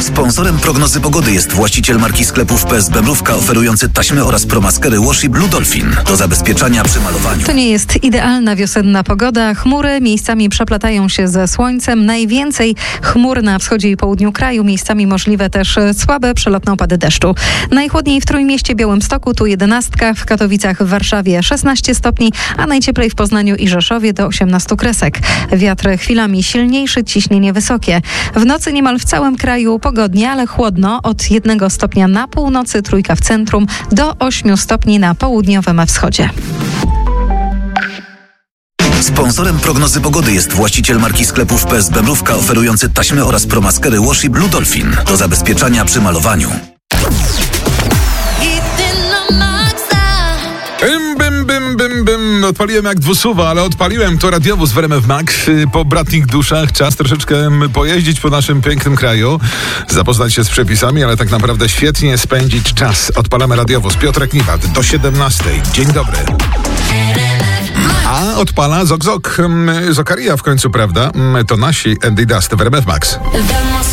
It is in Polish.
Sponsorem prognozy pogody jest właściciel marki sklepów PSB Mrówka oferujący taśmy oraz promaskery Washi Blue Dolphin do zabezpieczania przy malowaniu. To nie jest idealna wiosenna pogoda. Chmury miejscami przeplatają się ze słońcem. Najwięcej chmur na wschodzie i południu kraju. Miejscami możliwe też słabe przelotne opady deszczu. Najchłodniej w Trójmieście, Białymstoku, tu 11, w Katowicach, w Warszawie 16 stopni, a najcieplej w Poznaniu i Rzeszowie do 18 kresek. Wiatr chwilami silniejszy, ciśnienie wysokie. W nocy niemal w całym kraju pogodnie, ale chłodno. Od 1 stopnia na północy, 3 w centrum, do 8 stopni na południowym wschodzie. Sponsorem prognozy pogody jest właściciel marki sklepów PSB Mrówka oferujący taśmy oraz promaskery Washi Blue Dolphin do zabezpieczania przy malowaniu. Odpaliłem jak dwusuwa, ale odpaliłem to radiowóz w RMF Max po bratnich duszach. Czas troszeczkę pojeździć po naszym pięknym kraju, zapoznać się z przepisami, ale tak naprawdę świetnie spędzić czas. Odpalamy radiowóz. Piotrek Niwat do 17. Dzień dobry. A odpala Zok Zok. Zokaria w końcu, prawda? To nasi Andy Dust w RMF Max.